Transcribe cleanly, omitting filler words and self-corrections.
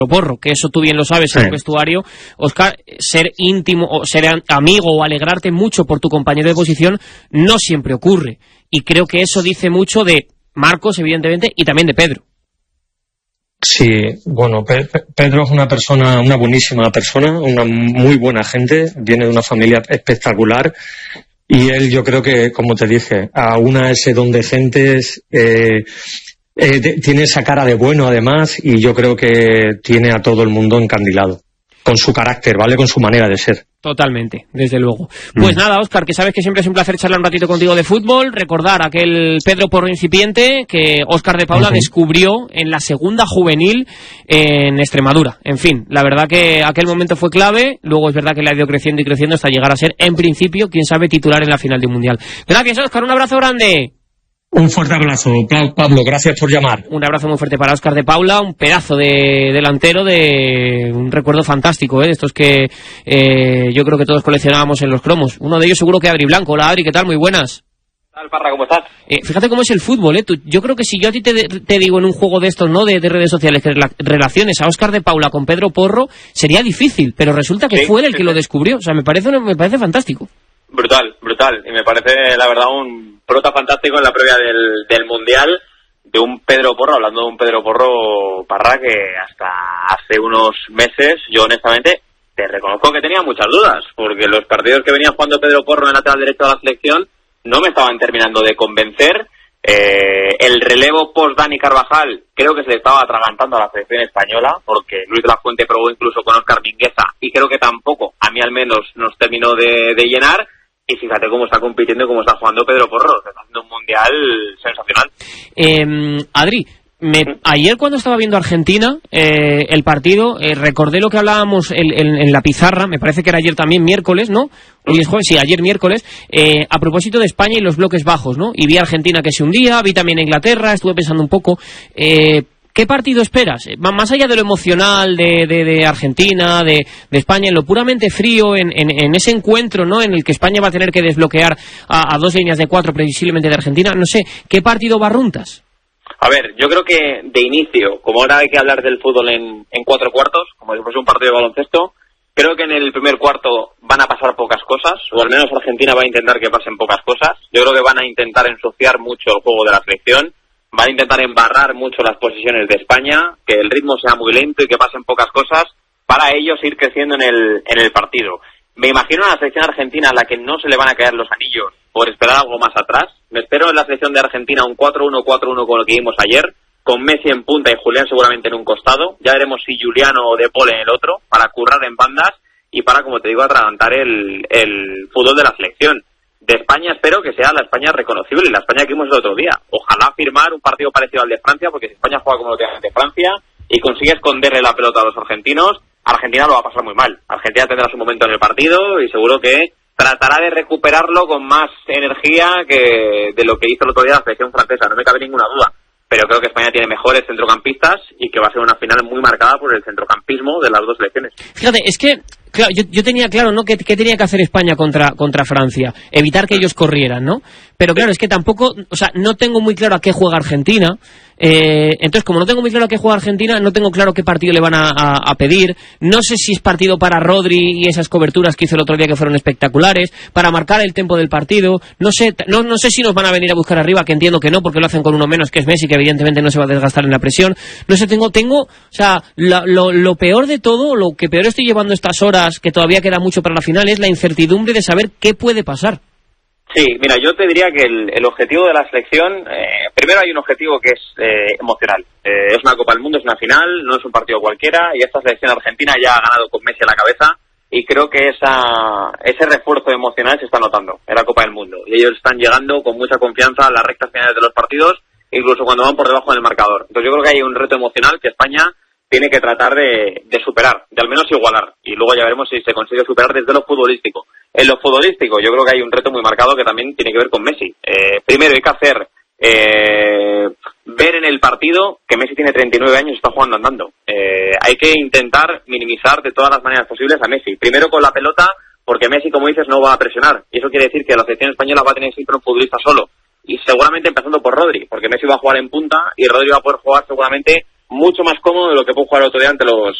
Porro, que eso tú bien lo sabes en el vestuario, Óscar, ser íntimo o ser amigo o alegrarte mucho por tu compañero de posición no siempre ocurre, y creo que eso dice mucho de Marcos, evidentemente, y también de Pedro. Sí, bueno, Pedro es una buenísima persona, una muy buena gente, viene de una familia espectacular, y él, yo creo que, como te dije, aúna ese don de gentes, tiene esa cara de bueno además, y yo creo que tiene a todo el mundo encandilado con su carácter, ¿vale? Con su manera de ser. Totalmente, desde luego. Pues nada, Óscar, que sabes que siempre es un placer charlar un ratito contigo de fútbol, recordar aquel Pedro Porro incipiente que Óscar de Paula descubrió en la segunda juvenil en Extremadura. En fin, la verdad que aquel momento fue clave, luego es verdad que le ha ido creciendo y creciendo hasta llegar a ser, en principio, quién sabe, titular en la final de un mundial. Gracias, Óscar, un abrazo grande. Un fuerte abrazo, Pablo, gracias por llamar. Un abrazo muy fuerte para Óscar de Paula, un pedazo de delantero, de un recuerdo fantástico, de estos que yo creo que todos coleccionábamos en los cromos. Uno de ellos seguro que Adri Blanco. Hola Adri, ¿qué tal? Muy buenas. ¿Qué tal, Parra? ¿Cómo estás? Fíjate cómo es el fútbol, yo creo que si yo a ti te digo en un juego de estos, ¿no?, de redes sociales, que relaciones a Óscar de Paula con Pedro Porro, sería difícil, pero resulta que fue él el que lo descubrió. O sea, me parece fantástico. Brutal. Y me parece, la verdad, un prota fantástico en la previa del Mundial, de un Pedro Porro, hablando de un Pedro Porro, Parra, que hasta hace unos meses, yo honestamente, te reconozco que tenía muchas dudas, porque los partidos que venía jugando Pedro Porro en el lateral derecho de la selección no me estaban terminando de convencer. El relevo post-Dani Carvajal creo que se le estaba atragantando a la selección española, porque Luis de la Fuente probó incluso con Óscar Mingueza, y creo que tampoco, a mí al menos, nos terminó de llenar. Y fíjate cómo está compitiendo y cómo está jugando Pedro Porro, está haciendo un mundial sensacional. Adri, ayer cuando estaba viendo Argentina, el partido, recordé lo que hablábamos en la pizarra, me parece que era ayer también, miércoles, ¿no? Hoy es jueves, sí, ayer miércoles, a propósito de España y los bloques bajos, ¿no? Y vi a Argentina que se hundía, vi también a Inglaterra, estuve pensando un poco, ¿qué partido esperas? Más allá de lo emocional de Argentina, de España, en lo puramente frío, en ese encuentro, ¿no?, en el que España va a tener que desbloquear a dos líneas de cuatro previsiblemente de Argentina, no sé, ¿qué partido barruntas? A ver, yo creo que de inicio, como ahora hay que hablar del fútbol en cuatro cuartos, como si fuese un partido de baloncesto, creo que en el primer cuarto van a pasar pocas cosas, o al menos Argentina va a intentar que pasen pocas cosas. Yo creo que van a intentar ensuciar mucho el juego de la selección, van a intentar embarrar mucho las posiciones de España, que el ritmo sea muy lento y que pasen pocas cosas, para ellos ir creciendo en el partido. Me imagino a la selección argentina a la que no se le van a caer los anillos por esperar algo más atrás. Me espero en la selección de Argentina un 4-1-4-1 con lo que vimos ayer, con Messi en punta y Julián seguramente en un costado. Ya veremos si Juliano o De Paul en el otro, para currar en bandas y para, como te digo, atragantar el fútbol de la selección. De España espero que sea la España reconocible, la España que vimos el otro día. Ojalá firmar un partido parecido al de Francia, porque si España juega como lo tiene ante Francia y consigue esconderle la pelota a los argentinos, Argentina lo va a pasar muy mal. Argentina tendrá su momento en el partido y seguro que tratará de recuperarlo con más energía que de lo que hizo el otro día la selección francesa, no me cabe ninguna duda. Pero creo que España tiene mejores centrocampistas y que va a ser una final muy marcada por el centrocampismo de las dos selecciones. Fíjate, es que claro, yo tenía claro, ¿no?, qué tenía que hacer España contra Francia, evitar que ellos corrieran, ¿no? Pero claro, es que tampoco, o sea, no tengo muy claro a qué juega Argentina. Entonces, como no tengo muy claro a qué juega Argentina, no tengo claro qué partido le van a pedir. No sé si es partido para Rodri y esas coberturas que hizo el otro día que fueron espectaculares, para marcar el tempo del partido. No sé si nos van a venir a buscar arriba, que entiendo que no, porque lo hacen con uno menos, que es Messi, que evidentemente no se va a desgastar en la presión. No sé, tengo, o sea, lo peor de todo, lo que peor estoy llevando estas horas, que todavía queda mucho para la final, es la incertidumbre de saber qué puede pasar. Sí, mira, yo te diría que el objetivo de la selección, primero hay un objetivo que es emocional. Es una Copa del Mundo, es una final, no es un partido cualquiera, y esta selección argentina ya ha ganado con Messi a la cabeza, y creo que ese refuerzo emocional se está notando en la Copa del Mundo. Y ellos están llegando con mucha confianza a las rectas finales de los partidos, incluso cuando van por debajo del marcador. Entonces yo creo que hay un reto emocional que España tiene que tratar de superar, de al menos igualar, y luego ya veremos si se consigue superar desde lo futbolístico. En lo futbolístico yo creo que hay un reto muy marcado que también tiene que ver con Messi. Primero hay que hacer ver en el partido que Messi tiene 39 años y está jugando andando. Hay que intentar minimizar de todas las maneras posibles a Messi. Primero con la pelota, porque Messi, como dices, no va a presionar, y eso quiere decir que la selección española va a tener siempre un futbolista solo, y seguramente empezando por Rodri, porque Messi va a jugar en punta y Rodri va a poder jugar seguramente mucho más cómodo de lo que pudo jugar el otro día ante los